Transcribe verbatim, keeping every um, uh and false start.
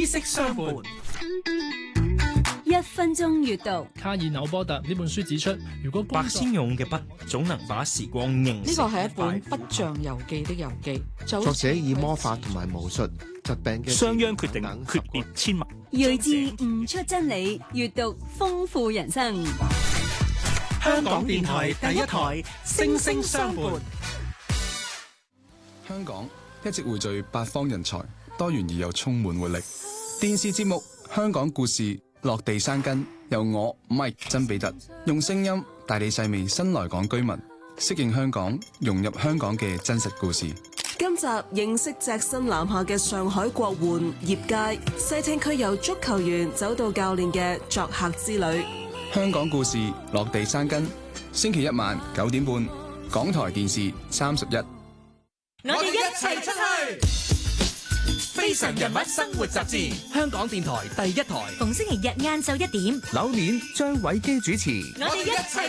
知識相伴。 一分鐘閱讀。 卡爾紐波特呢本書指出，如果白先勇嘅筆總能把時光凝成。 呢個係一本不像遊記的遊記， 作者以魔法同埋巫術、疾病嘅商鞅決定決裂千萬， 睿智悟出真理，閱讀豐富人生。 香港電台第一台，星星相伴。 香港一直匯聚八方人才，多元而又充滿活力。電視節目《香港故事》落地生根，由我 Mike 曾比特用聲音帶你細味新來港居民適應香港、融入香港嘅真實故事。 今集認識隻身南下嘅上海國援葉佳，細聽佢由足球員走到教練嘅作客之旅。 香港故事落地生根，星期一晚九點半，港台電視三十一。 我哋一齊出去！非常人物生活雜誌，香港電台第一台， 逢星期日晏晝一點， 柳年張偉基主持。我哋一齊。